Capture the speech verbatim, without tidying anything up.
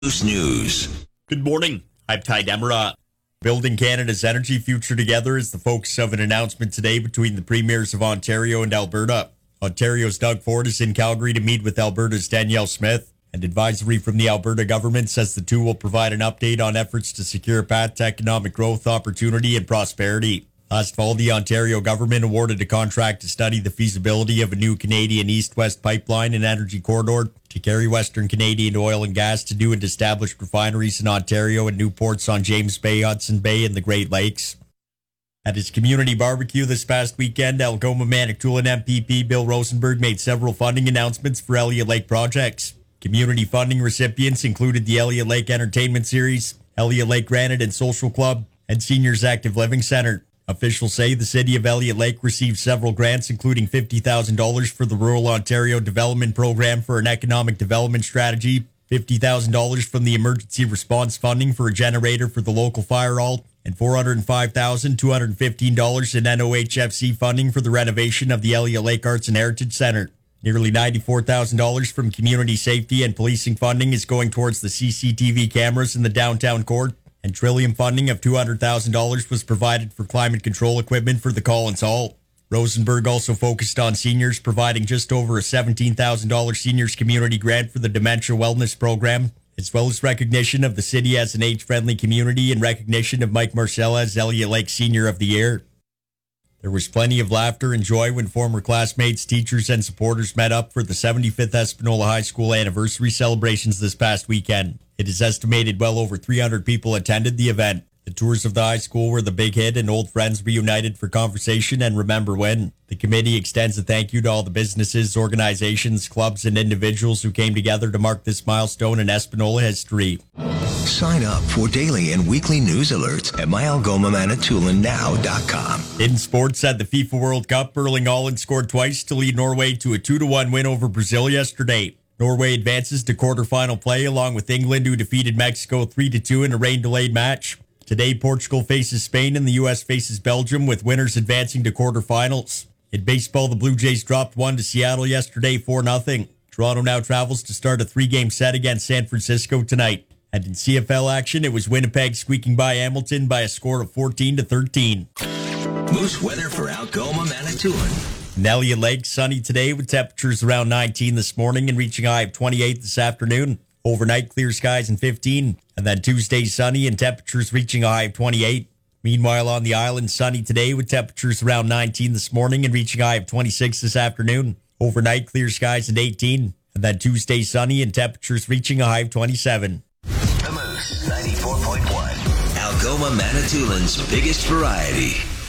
News. Good morning. I'm Ty Demera. Building Canada's energy future together is the focus of an announcement today between the premiers of Ontario and Alberta. Ontario's Doug Ford is in Calgary to meet with Alberta's Danielle Smith. An advisory from the Alberta government says the two will provide an update on efforts to secure a path to economic growth, opportunity, and prosperity. Last fall, the Ontario government awarded a contract to study the feasibility of a new Canadian east-west pipeline and energy corridor to carry Western Canadian oil and gas to new and established refineries in Ontario and new ports on James Bay, Hudson Bay, and the Great Lakes. At his community barbecue this past weekend, Algoma Manitoulin M P P Bill Rosenberg made several funding announcements for Elliott Lake projects. Community funding recipients included the Elliott Lake Entertainment Series, Elliott Lake Granite and Social Club, and Seniors Active Living Center. Officials say the city of Elliott Lake received several grants, including fifty thousand dollars for the Rural Ontario Development Program for an economic development strategy, fifty thousand dollars from the Emergency Response Funding for a generator for the local fire hall, and four hundred five thousand two hundred fifteen dollars in N O H F C funding for the renovation of the Elliott Lake Arts and Heritage Center. Nearly ninety-four thousand dollars from community safety and policing funding is going towards the C C T V cameras in the downtown core, and Trillium funding of two hundred thousand dollars was provided for climate control equipment for the Collins Hall. Rosenberg also focused on seniors, providing just over a seventeen thousand dollars seniors community grant for the Dementia Wellness Program, as well as recognition of the city as an age-friendly community and recognition of Mike Marcella as Elliott Lake Senior of the Year. There was plenty of laughter and joy when former classmates, teachers, and supporters met up for the seventy-fifth Espanola High School anniversary celebrations this past weekend. It is estimated well over three hundred people attended the event. The tours of the high school were the big hit, and old friends reunited for conversation and remember when. The committee extends a thank you to all the businesses, organizations, clubs, and individuals who came together to mark this milestone in Espanola history. Sign up for daily and weekly news alerts at my algoma manitoulin now dot com. In sports, at the FIFA World Cup, Erling Haaland scored twice to lead Norway to a two to one win over Brazil yesterday. Norway advances to quarterfinal play along with England, who defeated Mexico three to two in a rain-delayed match. Today, Portugal faces Spain and the U S faces Belgium, with winners advancing to quarterfinals. In baseball, the Blue Jays dropped one to Seattle yesterday four nothing. Toronto now travels to start a three-game set against San Francisco tonight. And in C F L action, it was Winnipeg squeaking by Hamilton by a score of fourteen to thirteen. Moose weather for Algoma Manitoulin. In Elliott Lake, sunny today with temperatures around nineteen this morning and reaching a high of twenty-eight this afternoon. Overnight, clear skies and fifteen. And then Tuesday, sunny and temperatures reaching a high of twenty-eight. Meanwhile, on the island, sunny today with temperatures around nineteen this morning and reaching a high of twenty-six this afternoon. Overnight, clear skies and eighteen. And then Tuesday, sunny and temperatures reaching a high of twenty-seven. The Moose ninety-four point one. Algoma Manitoulin's biggest variety.